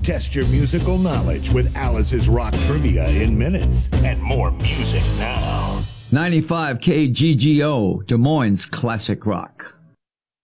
Test your musical knowledge with Alice's Rock Trivia in minutes. And more music now. 95 KGGO, Des Moines Classic Rock.